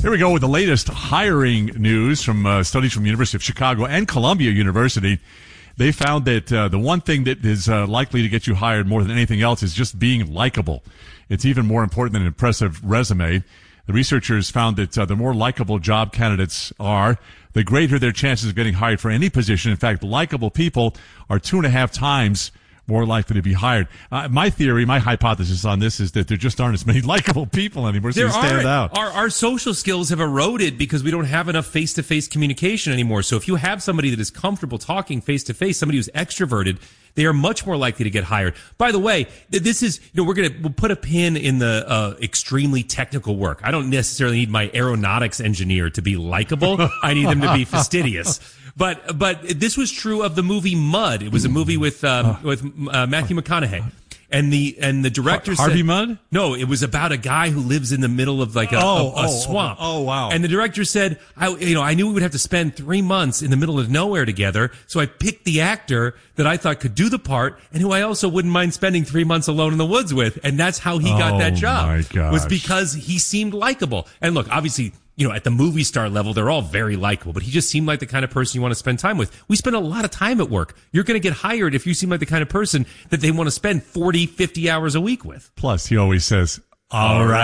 Here we go with the latest hiring news from studies from the University of Chicago and Columbia University. They found that the one thing that is likely to get you hired more than anything else is just being likable. It's even more important than an impressive resume. The researchers found that the more likable job candidates are, the greater their chances of getting hired for any position. In fact, likable people are 2.5 times more likely to be hired. My theory, my hypothesis on this is that there just aren't as many likable people anymore, so you stand out. Our social skills have eroded because we don't have enough face-to-face communication anymore. So if you have somebody that is comfortable talking face-to-face, somebody who's extroverted, they are much more likely to get hired. By the way, this is, we'll put a pin in the extremely technical work. I don't necessarily need my aeronautics engineer to be likable. I need them to be fastidious. But this was true of the movie Mud. It was a movie with Matthew McConaughey. And the director said, Harvey Mudd? No, it was about a guy who lives in the middle of like a swamp. Oh, wow. And the director said, I knew we would have to spend 3 months in the middle of nowhere together. So I picked the actor that I thought could do the part and who I also wouldn't mind spending 3 months alone in the woods with. And that's how he got that job. My gosh. Was because he seemed likable. And look, obviously, at the movie star level, they're all very likable, but he just seemed like the kind of person you want to spend time with. We spend a lot of time at work. You're going to get hired if you seem like the kind of person that they want to spend 40, 50 hours a week with. Plus, he always says, all right.